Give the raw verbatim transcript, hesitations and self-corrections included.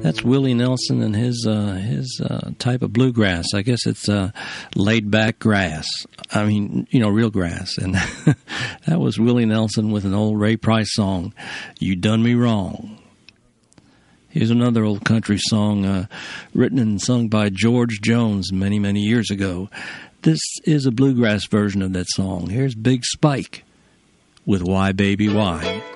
That's Willie Nelson and his uh, his uh, type of bluegrass. I guess it's uh, laid back grass. I mean, you know, real grass. And that was Willie Nelson with an old Ray Price song, "You Done Me Wrong." Here's another old country song uh, written and sung by George Jones many, many years ago. This is a bluegrass version of that song. Here's Big Spike with "Why Baby Why."